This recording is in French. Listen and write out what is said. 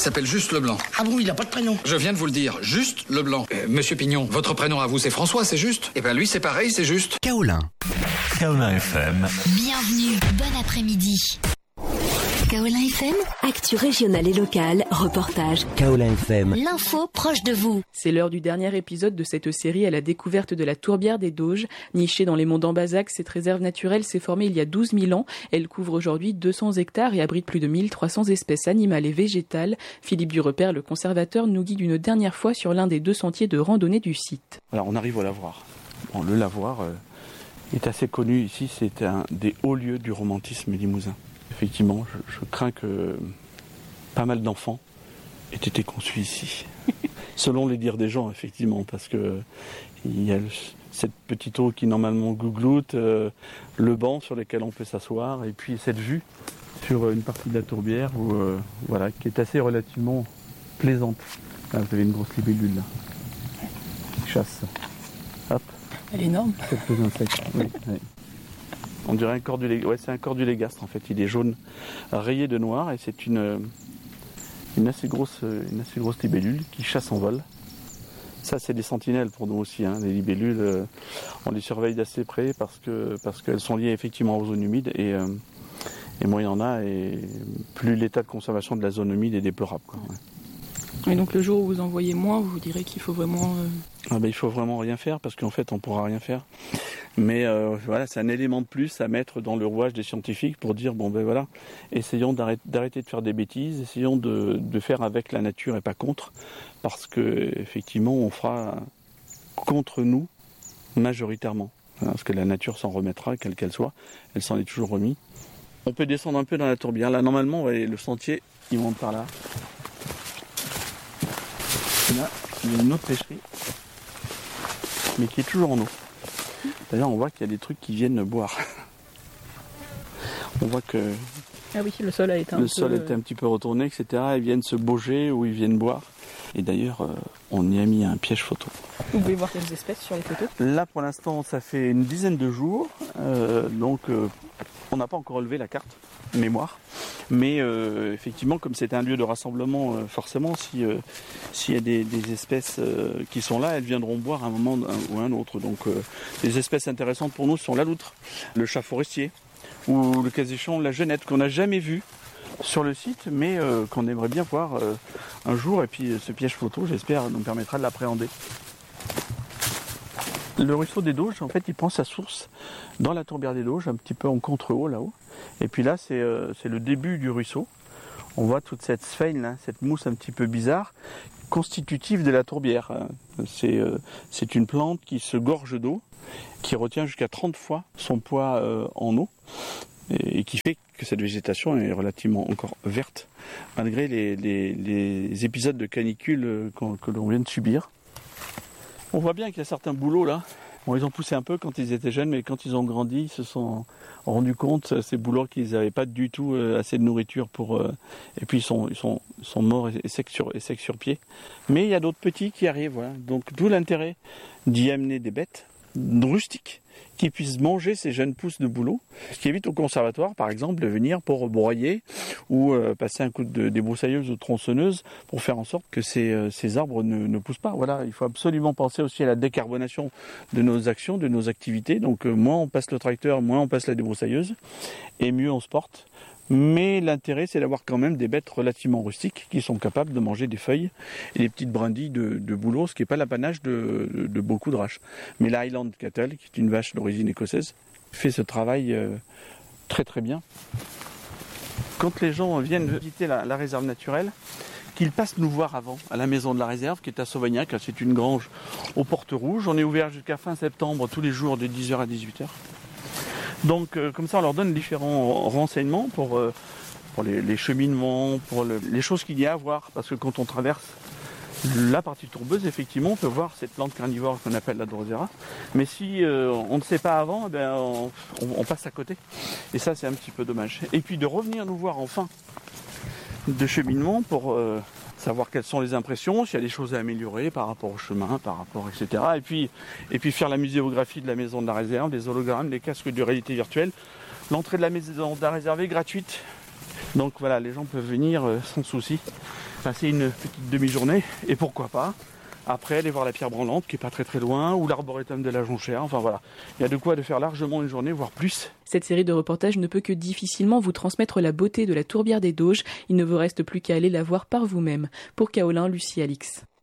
s'appelle Juste Leblanc. Ah bon, il a pas de prénom? Je viens de vous le dire, Juste Leblanc. Monsieur Pignon, votre prénom à vous c'est François, c'est juste? Eh ben lui c'est pareil, c'est juste. Kaolin. Kaolin FM. Bienvenue, bon après-midi. Kaolin FM, actu régionale et locale, reportage. Kaolin FM. L'info proche de vous. C'est l'heure du dernier épisode de cette série à la découverte de la tourbière des Doges. Nichée dans les monts d'Ambazac, cette réserve naturelle s'est formée il y a 12 000 ans. Elle couvre aujourd'hui 200 hectares et abrite plus de 1300 espèces animales et végétales. Philippe Durepère, le conservateur, nous guide une dernière fois sur l'un des 2 sentiers de randonnée du site. Voilà, on arrive au lavoir. Bon, le lavoir est assez connu ici, c'est un des hauts lieux du romantisme limousin. Effectivement, je crains que pas mal d'enfants aient été conçus ici. Selon les dires des gens, effectivement, parce que il y a cette petite eau qui normalement gougloute, le banc sur lequel on peut s'asseoir, et puis cette vue sur une partie de la tourbière voilà, qui est assez relativement plaisante. Là, vous avez une grosse libellule là, qui chasse. Hop. Elle est énorme. Quelques insectes. Oui, oui. On dirait un cordulégastre. Ouais, c'est un cordulégastre en fait. Il est jaune, rayé de noir, et c'est une assez grosse libellule qui chasse en vol. Ça, c'est des sentinelles pour nous aussi. Hein. Les libellules, on les surveille d'assez près parce qu'elles sont liées effectivement aux zones humides, et moins il y en a, et plus l'état de conservation de la zone humide est déplorable, quoi. Ouais. Et donc le jour où vous en voyez moins, vous direz qu'il faut vraiment... Il faut vraiment rien faire, parce qu'en fait on pourra rien faire. Mais voilà, c'est un élément de plus à mettre dans le rouage des scientifiques pour dire, bon ben voilà, essayons d'arrêter de faire des bêtises, essayons de faire avec la nature et pas contre, parce que effectivement on fera contre nous majoritairement, parce que la nature s'en remettra, quelle qu'elle soit, elle s'en est toujours remise. On peut descendre un peu dans la tourbière, là normalement le sentier il monte par là. Là, il y a une autre pêcherie, mais qui est toujours en eau. D'ailleurs, on voit qu'il y a des trucs qui viennent boire. On voit que ah oui, le sol a été était un petit peu retourné, etc. Ils viennent se bauger ou ils viennent boire. Et d'ailleurs, on y a mis un piège photo. Vous pouvez voir quelles espèces sur les photos? Là, pour l'instant, ça fait une dizaine de jours. Donc, on n'a pas encore relevé la carte mémoire. Mais effectivement, comme c'est un lieu de rassemblement, forcément, s'il y a des espèces qui sont là, elles viendront boire à un moment ou à un autre. Donc, les espèces intéressantes pour nous sont la loutre, le chat forestier, ou le cas échéant la genette, qu'on n'a jamais vue sur le site, mais qu'on aimerait bien voir un jour. Et puis ce piège photo, j'espère, nous permettra de l'appréhender. Le ruisseau des Doges, en fait, il prend sa source dans la tourbière des Doges, un petit peu en contre-haut là-haut. Et puis là, c'est le début du ruisseau. On voit toute cette sphène, là, cette mousse un petit peu bizarre, constitutive de la tourbière. C'est une plante qui se gorge d'eau, qui retient jusqu'à 30 fois son poids en eau, et qui fait que cette végétation est relativement encore verte, malgré les épisodes de canicule que l'on vient de subir. On voit bien qu'il y a certains bouleaux là. Bon, ils ont poussé un peu quand ils étaient jeunes, mais quand ils ont grandi, ils se sont rendus compte, ces bouleaux, qu'ils n'avaient pas du tout assez de nourriture pour... et puis ils sont morts et secs sur pied. Mais il y a d'autres petits qui arrivent, voilà. Donc d'où l'intérêt d'y amener des bêtes rustiques qui puissent manger ces jeunes pousses de bouleaux, ce qui évite au conservatoire, par exemple, de venir pour broyer ou passer un coup de débroussailleuse ou de tronçonneuse pour faire en sorte que ces arbres ne poussent pas. Voilà, il faut absolument penser aussi à la décarbonation de nos actions, de nos activités. Donc moins on passe le tracteur, moins on passe la débroussailleuse, et mieux on se porte. Mais l'intérêt, c'est d'avoir quand même des bêtes relativement rustiques qui sont capables de manger des feuilles et des petites brindilles de bouleau, ce qui n'est pas l'apanage de beaucoup de races. Mais la Highland Cattle, qui est une vache d'origine écossaise, fait ce travail très très bien. Quand les gens viennent visiter la réserve naturelle, qu'ils passent nous voir avant, à la maison de la réserve, qui est à Sauvagnac. C'est une grange aux portes rouges. On est ouvert jusqu'à fin septembre, tous les jours de 10h à 18h. Donc comme ça on leur donne différents renseignements pour les cheminements, pour les choses qu'il y a à voir, parce que quand on traverse la partie tourbeuse, effectivement on peut voir cette plante carnivore qu'on appelle la Drosera, mais si on ne sait pas avant, on passe à côté, et ça c'est un petit peu dommage. Et puis de revenir nous voir en fin de cheminement pour savoir quelles sont les impressions, s'il y a des choses à améliorer par rapport au chemin, par rapport, etc. Et puis faire la muséographie de la maison de la réserve, les hologrammes, les casques de réalité virtuelle. L'entrée de la maison de la réserve est gratuite. Donc voilà, les gens peuvent venir sans souci passer une petite demi-journée, et pourquoi pas après aller voir la pierre branlante qui est pas très très loin, ou l'arboretum de la Jonchère, enfin voilà. Il y a de quoi de faire largement une journée, voire plus. Cette série de reportages ne peut que difficilement vous transmettre la beauté de la tourbière des Doges. Il ne vous reste plus qu'à aller la voir par vous-même. Pour Kaolin, Lucie Alix.